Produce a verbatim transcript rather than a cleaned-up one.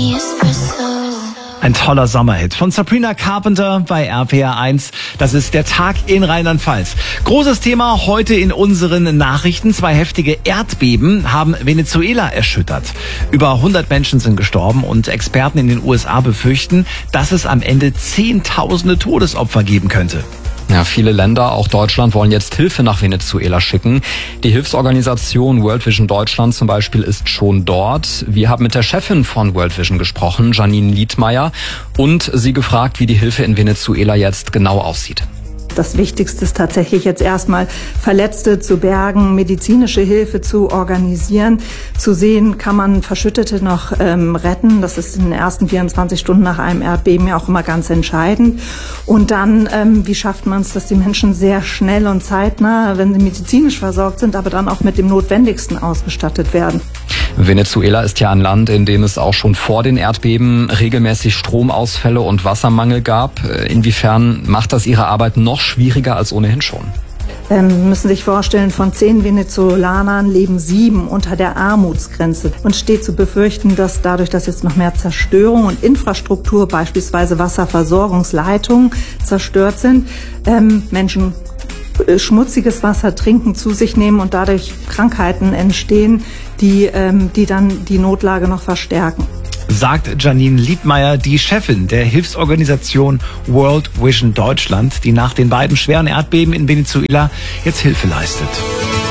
Ein toller Sommerhit von Sabrina Carpenter bei R P R eins. Das ist der Tag in Rheinland-Pfalz. Großes Thema heute in unseren Nachrichten. Zwei heftige Erdbeben haben Venezuela erschüttert. Über hundert Menschen sind gestorben und Experten in den U S A befürchten, dass es am Ende Zehntausende Todesopfer geben könnte. Ja, viele Länder, auch Deutschland, wollen jetzt Hilfe nach Venezuela schicken. Die Hilfsorganisation World Vision Deutschland zum Beispiel ist schon dort. Wir haben mit der Chefin von World Vision gesprochen, Janine Liedmeier, und sie gefragt, wie die Hilfe in Venezuela jetzt genau aussieht. Das Wichtigste ist tatsächlich jetzt erstmal Verletzte zu bergen, medizinische Hilfe zu organisieren, zu sehen, kann man Verschüttete noch ähm, retten. Das ist in den ersten vierundzwanzig Stunden nach einem Erdbeben ja auch immer ganz entscheidend. Und dann, ähm, wie schafft man es, dass die Menschen sehr schnell und zeitnah, wenn sie medizinisch versorgt sind, aber dann auch mit dem Notwendigsten ausgestattet werden. Venezuela ist ja ein Land, in dem es auch schon vor den Erdbeben regelmäßig Stromausfälle und Wassermangel gab. Inwiefern macht das Ihre Arbeit noch schwieriger als ohnehin schon? Ähm, müssen sich vorstellen, von zehn Venezolanern leben sieben unter der Armutsgrenze. Und steht zu befürchten, dass dadurch, dass jetzt noch mehr Zerstörung und Infrastruktur, beispielsweise Wasserversorgungsleitungen, zerstört sind, ähm, Menschen schmutziges Wasser trinken, zu sich nehmen und dadurch Krankheiten entstehen, die, ähm, die dann die Notlage noch verstärken. Sagt Janine Liedmeier, die Chefin der Hilfsorganisation World Vision Deutschland, die nach den beiden schweren Erdbeben in Venezuela jetzt Hilfe leistet.